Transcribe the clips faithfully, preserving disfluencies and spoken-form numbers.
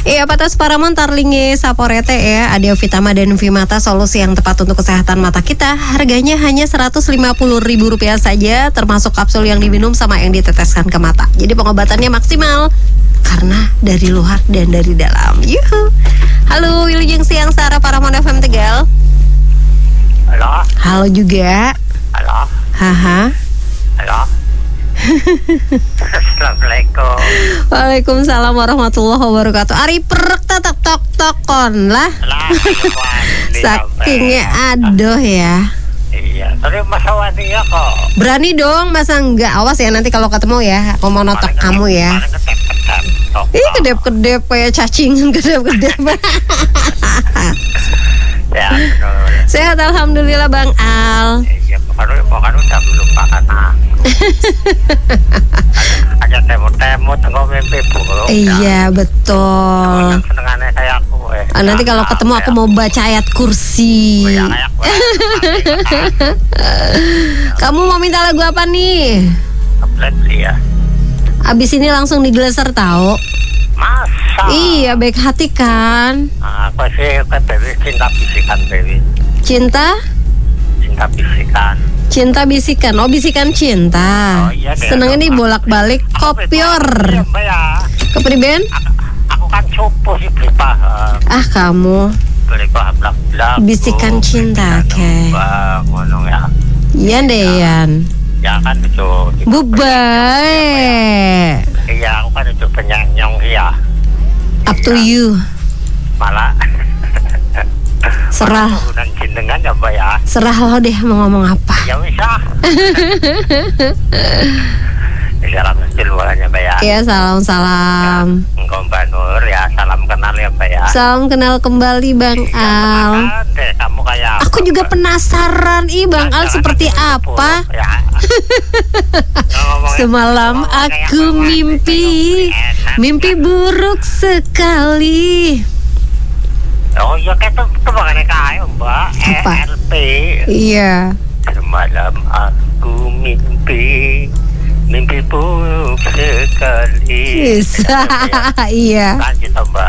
Iya, Patas Paramon Tarlinge Saporete ya. Adeo Vitama dan Vimata, solusi yang tepat untuk kesehatan mata kita. Harganya hanya seratus lima puluh ribu rupiah saja, termasuk kapsul yang diminum sama yang diteteskan ke mata. Jadi pengobatannya maksimal karena dari luar dan dari dalam. Yuhu. Halo Wilujeng Siang Sarah Paramon F M Tegal. Halo. Halo juga. Halo. Haha. Halo. Assalamualaikum. Waalaikumsalam warahmatullahi wabarakatuh. Ari perek tatak tok tokon lah. Lah, Sakingnya aduh ya. Iya, tapi masa wani ya kok. Berani dong, masa enggak? Awas ya nanti kalau ketemu ya. Aku mau notok kamu ya. Ih, kedep-kedep kayak cacingan, kedep-kedep. Ya, betul. Sehat alhamdulillah Bang Al. Iya, pokoknya pokoknya udah melupakan aku. Ada temu-temu tengok mimpi buruk. Iya, betul. Senengannya kayak aku. Eh. Ah, nanti kalau ketemu aku mau baca ayat kursi. Oh, ya, kayak aku. Kamu mau minta lagu apa nih? Keplet sih ya. Abis ini langsung digeleser tahu. Masa? Iya, baik hati kan. Aku sih ke Dewi cinta bisikan Dewi. Cinta? Cinta bisikan. Cinta bisikan. Oh, bisikan cinta. Oh, iya deh. Seneng ini bolak-balik kopior. Iya, Mbak ya. Kepriben? Aku, aku kan cupu sih beli paham. Ah, kamu. Beli paham blak-blak. Bisikan cinta, oke. Okay. Ngomong ya. Iya deh, Yan. Ya kan itu. Bubai. Iya, aku kan itu penyanyong ya. Up to you. Malah. Serah. Udah jenengan ya Mbak ya. Serah lo deh mau ngomong apa. Ya bisa. Salam seluruhnya Mbak ya. Iya, salam-salam. Ya, Engkau Mbak Nur ya, salam kenal ya Mbak ya. Salam kenal kembali Bang Ya, Al. deh, kamu kayak Aku apa, juga Mbak? penasaran, ih Bang Nah, Al seperti jangan apa? Ya. Ngomongnya- Semalam ngomongnya aku kayak apa, mimpi, enak. mimpi buruk sekali. Oh iya, kayak tuh tuh makanya kayak Mbak. Apa? E L P. Iya. Semalam aku mimpi, mimpi buruk sekali. Bisa. Iya. Lanjut Mbak.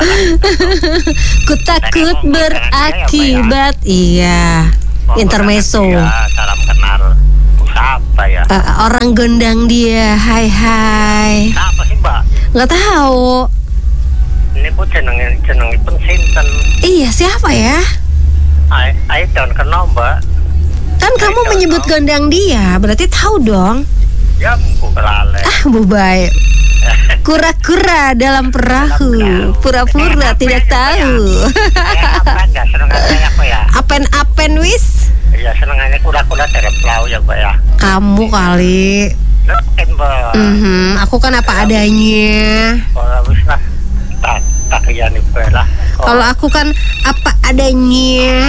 Ku takut berakibat. Iya. Intermezzo. Ya, salam kenal. Siapa ya? Eh, orang gondang dia. Hai hai. Siapa sih Mbak? Nggak tahu. Ini pun jeneng jeneng pun sinten. Iya, siapa ya? I I don't know Mbak. Kan kamu don't menyebut know. gondang dia, berarti tahu dong. Ya buku lale. Ah, bubai. Kura-kura dalam perahu, pura-pura tidak tahu. Ya apa enggak senengannya aku ya? Apen-apen wis. Iya senengannya kura-kura dari pulau ya Mbak ya. Kamu kali. Mungkin Mbak. Mhm, aku kan apa adanya. Kalau wis lah. Tak tak ya nih Mbak lah. Kalau aku kan apa adanya.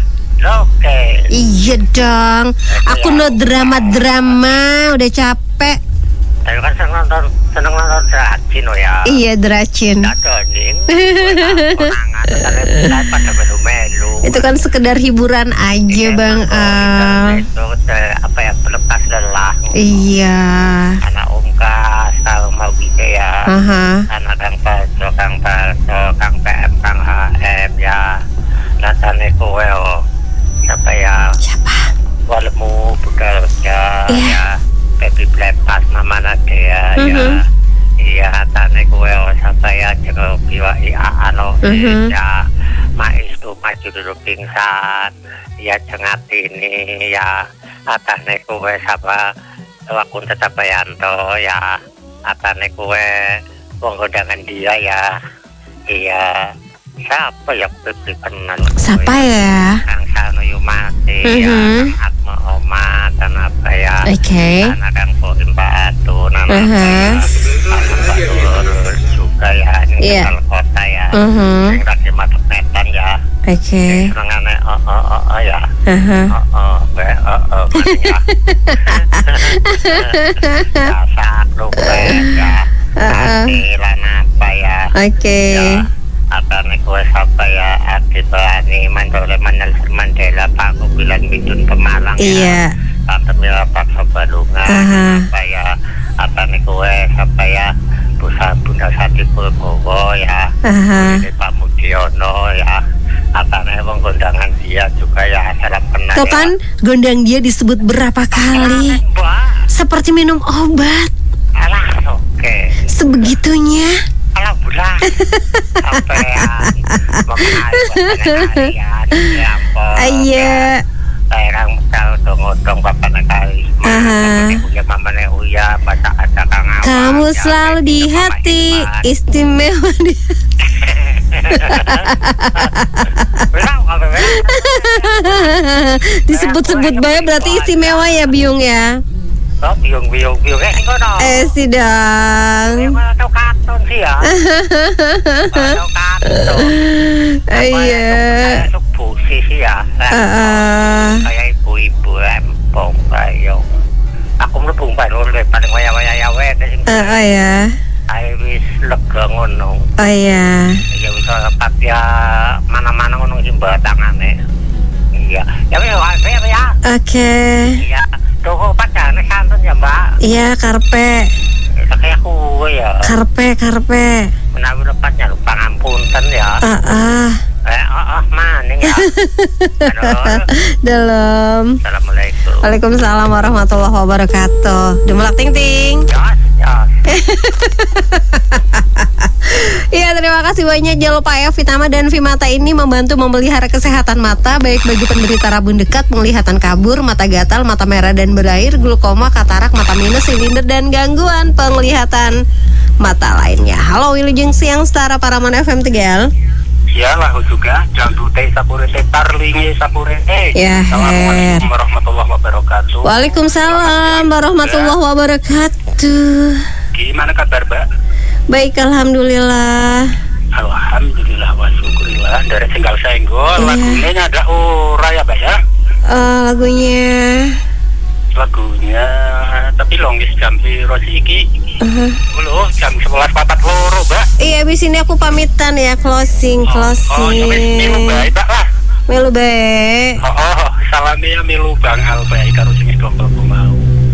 Oke. Iya dong. Aku no drama-drama, udah capek. Saya kan seneng nonton seneng nonton Dracin oh ya. Iya, Dracin. Ada nih. Konangan karena pada melu-melu. Itu kan sekedar hiburan aja, Bang Al. Itu eh, apa ya pelepas lelah. Iya. Anak Umka, tahu mau gitu ya. Aha. Anak Kang Palso, Kang Palso, Kang P M, Kang H M ya. Natane kowe oh. Siapa ya? Siapa? Walemu budal ya. Iya. Ya. Baby Blepas Mama Nadia Mhm. ya. Iya natane kowe oh, siapa ya jeneng biwa ia ano Mhm. ya. Mais tuh maju dulu pingsan. Ya cengat ini ya. Atane kowe siapa? Wakun tetap Bayanto ya. Atane kowe wong kondangan dia ya. Iya. Siapa ya beli penan? Siapa ya? Kang Sano Yumati Mhm. ya. Kang Atma Oma dan apa ya? Oke. Anak Kang Boim Batu, nama Mhm. apa ya? Anak Pak Lurus juga ya. Ini Iya. kenal kota ya. Mhm. Yang lagi masuk medan ya. Oke. Senengannya oh oh oh oh ya. Aha. Oh oh be oh oh maksudnya. Sasak lupet ya. Nanti lan apa ya? Oke. Ya. Apa nih kue siapa ya? Akibani Mandole Nelson Mandela Pak Kubilan Bidun Pemalang ya. Iya. Tante Mila Pak Sobalunga Aha. apa ya? Apa nih kue siapa ya? Busa Bunda Sati Purbowo ya, Aha. ini Pak Mudiono ya, katanya wong gondangan dia juga ya, salam kenal Tuh ya. kan gondang dia disebut berapa kali, Wah, seperti minum obat, alah oke. sebegitunya. Alah bulan, sampean mengenai harian, ya ampun. Iya. Daerah mesal dong-dong bapak nekali. Aha. Uya mamane uya baca ada kang awal. Kamu selalu di hati, istimewa di disebut-sebut bae berarti istimewa ya Biung ya. Oh, biung biung biung eh ngono. Eh sidang. Atau kartun sih ya. Atau kartun. Iya. Itu busi sih ya. Heeh. Kayak ibu-ibu empong kayak. Aku mlebu bae lho paling waya-waya ya wae sing. Heeh ya. Ae wis lega ngono. Oh iya. Ya wis pat ya mana-mana ngono sing batangane. Iya. Ya wis ya ya. Oke. Iya. Tuh pacane santen ya, Mbak. Iya karpe. Kayak aku ya. Karpe karpe. Menawi lepatnya lupa ngampunten ya. Ah ah. Eh, oh, oh, maning ya. Halo. Dalam. Assalamualaikum. Waalaikumsalam warahmatullahi wabarakatuh. Demelak ting ting. Yos, yos. Iya, terima kasih banyak. Jangan lupa ya, Vitama dan Vimata ini membantu memelihara kesehatan mata baik bagi penderita rabun dekat, penglihatan kabur, mata gatal, mata merah dan berair, glukoma, katarak, mata minus, silinder dan gangguan penglihatan mata lainnya. Halo Wilujeng Siang Setara Paraman F M Tegal. Ya lahu juga jambute sapurete tarlinge sapurete. Ya, Assalamualaikum warahmatullahi wabarakatuh. Waalaikumsalam warahmatullahi wabarakatuh. Gimana kabar, Mbak? Baik, alhamdulillah. Alhamdulillah wa syukurillah. Dari tinggal senggol, Iya. lagunya ada ora ya, Mbak ya? Eh, lagunya Lagunya tapi longis jam piro sih iki? uh, Loh, jam sebelas papat loro, Mbak. iya, abis ini aku pamitan ya, closing, closing. Oh, ya wis milu bae, Mbak lah. Melu baik. Oh, oh salamnya milu Bang Al bae karo sing dokterku mau.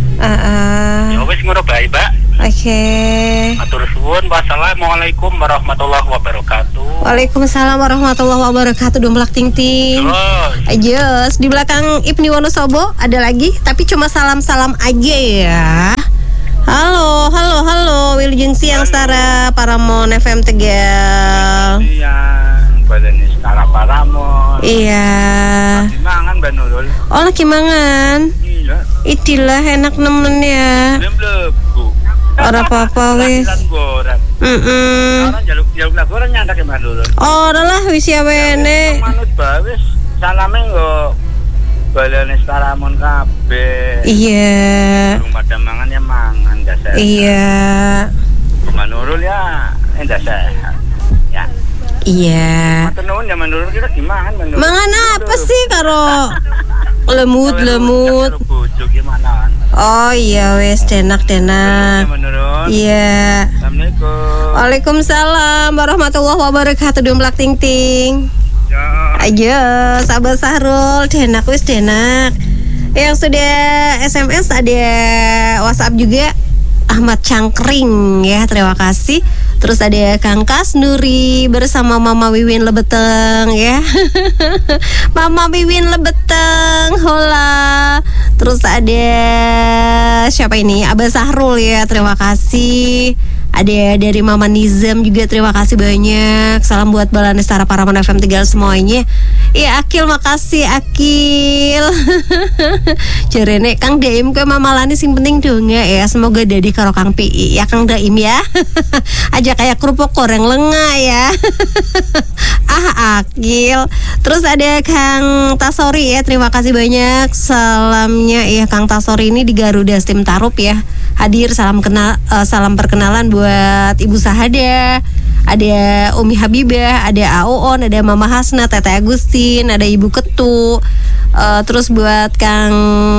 Uh, Ya wis ngono bae, Mbak. Oke. Matur suwun. Wassalamualaikum warahmatullahi wabarakatuh. Waalaikumsalam warahmatullahi wabarakatuh. Domblak ting ting. Terus, Ajus di belakang Ibni Wonosobo ada lagi, tapi cuma salam-salam aja ya. Halo, halo, halo. Wilujeng Siang Setara Paramon F M Tegal. siang badan Istana Paramon. Iya. Mangan Mbak Nurul. Oh lagi mangan. Iya. Itilah enak nemen ya. Belum lebu. Ora apa-apa wis. Goreng. Mm-mm. Orang jaluk jaluk lah goreng nyandak Mbak Nurul. Ora lah wis ya wene. Manut bae wis salame nggo badan Istana Paramon kabeh. Iya. Belum pada mangan ya mangan dasar. Iya. Mbak Nurul ya endah sehat. Ya. Iya. Matur nuwun ya Mbak Nurul kita gimana Mbak Nurul? Mangan apa sih karo lemut lemut? Bojo gimana? Oh iya wes denak denak. Mbak Nurul. Iya. Assalamualaikum. Waalaikumsalam warahmatullahi wabarakatuh. Domblak ting ting. Ya. Ayo sabar Sahrul denak wes denak. Yang sudah S M S ada WhatsApp juga. Ahmad Cangkring ya, terima kasih. Terus ada Kang Kasnuri bersama Mama Wiwin Lebeteng ya. Mama Wiwin Lebeteng, hola. Terus ada siapa ini? Abah Sahrul ya, terima kasih. Ada dari Mama Nizam juga, terima kasih banyak. Salam buat Balani Setara Paraman F M Tegal semuanya. Iya Akil, makasih Akil. Jarene Kang Daim ke Mama Lani sing penting donga ya. Semoga dadi karo Kang P I ya Kang Daim ya. Aja kayak kerupuk goreng lengah ya. Ah Akil. Terus ada Kang Tasori ya, terima kasih banyak salamnya ya. Kang Tasori ini di Garuda Steam Tarup ya. Hadir salam kenal uh, salam perkenalan buat Ibu Sahada, ada Umi Habibah, ada Aoon, ada Mama Hasna, Tete Agustin, ada Ibu Ketu. Uh, terus buat Kang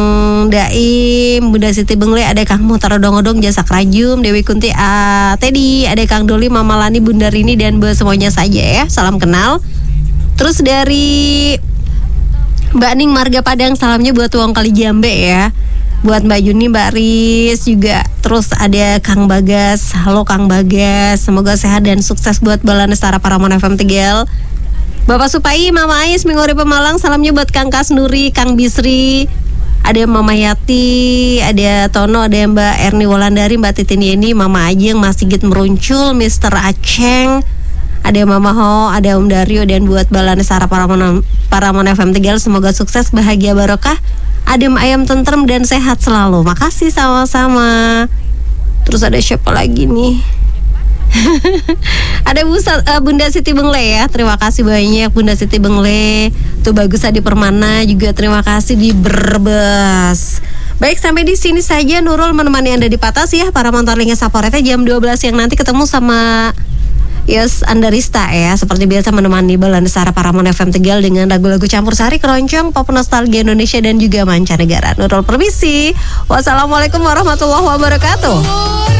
Daim, Bunda Siti Bengle, ada Kang Mutar Odong-Odong, Jasa Krajum, Dewi Kunti, uh, Teddy, ada Kang Doli, Mama Lani, Bunda Rini dan buat semuanya saja ya. Salam kenal. Terus dari Mbak Ning Marga Padang, salamnya buat Tuang Kali Jambe ya. Buat Mbak Yuni, Mbak Riz juga. Terus ada Kang Bagas. Halo Kang Bagas, semoga sehat dan sukses buat Balanestara Paramon F M Tegal. Bapak Supai, Mama Ais, Mingori Pemalang. Salamnya buat Kang Kasnuri, Kang Bisri. Ada Mama Yati, ada Tono, ada Mbak Erni Wolandari, Mbak Titin Yeni, Mama Ajeng, Mas Sigit Meruncul, Mister Aceng, ada Mama Ho, ada Om Dario, dan buat Balanestara Paramon, Paramon F M Tegal, semoga sukses, bahagia, barokah, adem ayam tentrem dan sehat selalu. Makasih, sama-sama. Terus ada siapa lagi nih? Ada Bu, uh, Bunda Siti Bengle ya. Terima kasih banyak Bunda Siti Bengle. Tuh Bagus Adi Permana juga terima kasih di Brebes. Baik, sampai di sini saja Nurul menemani Anda di Patas ya. Para Montorlinga Saporete jam dua belas yang nanti ketemu sama Yes Andarista ya. Seperti biasa menemani Balanestara Paramon F M Tegal dengan lagu-lagu campur sari, keroncong, pop nostalgia Indonesia dan juga mancanegara. Nurul permisi. Wassalamualaikum warahmatullahi wabarakatuh.